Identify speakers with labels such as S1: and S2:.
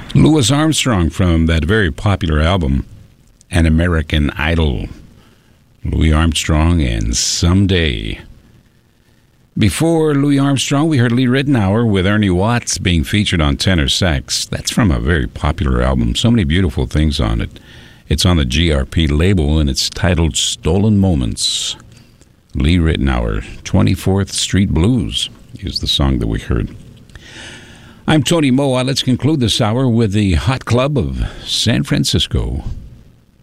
S1: Louis Armstrong from that very popular album, An American Idol. Louis Armstrong and Someday. Before Louis Armstrong, we heard Lee Ritenour with Ernie Watts being featured on tenor sax. That's from a very popular album. So many beautiful things on it. It's on the GRP label, and it's titled Stolen Moments. Lee Ritenour, 24th Street Blues is the song that we heard. I'm Tony Moa. Let's conclude this hour with the Hot Club of San Francisco.